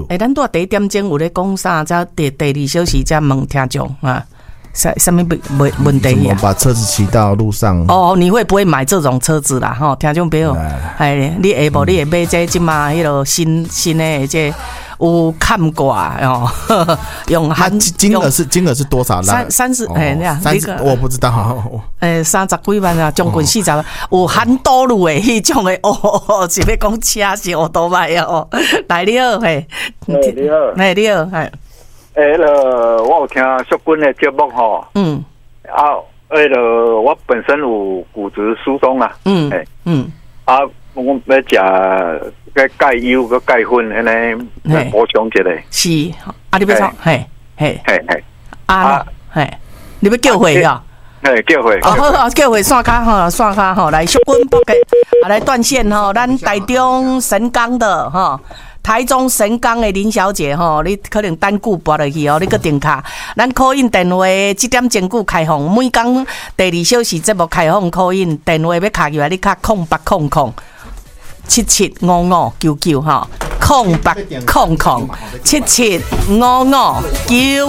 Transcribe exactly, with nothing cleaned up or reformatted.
诶，咱拄第一点钟有咧讲啥？才第第二小时才问听众啊，什什么问问题啊？把车子骑到路上。 哦，你会不会买这种车子啦？吼，听众朋友，哎，你下晡你会买这即马迄落新新的这有看挂哦，用含金额是金额是多少？ 三三十哎那样， 三十我不知道。 诶，三十几万啊，将近四十万，有含道路的迄种的哦，是要讲车是奥多麦哦。来你好，嘿， 你好， 哎你好，嘿。 诶，了，我有听淑君的节目吼，嗯，啊，诶了，我本身有骨质疏松啊，嗯，诶，嗯，啊，我要食个钙优个钙粉，安尼补充一下。 是，啊，你要创，嘿，嘿， 嘿，嘿， 啊，嘿，你要叫回啊？ 嘿，叫回， 哦，好好，叫回线卡吼，线卡吼，来淑君报给，啊，来断线吼，咱台中神冈的吼。台中神冈的林小姐吼，你可能等久拨落去哦，你个电卡，咱call in电话七点钟久开放，每工第二小时节目开放call in电话要卡入来，你卡空八空空七七五五九九哈，空八空空七七五五九。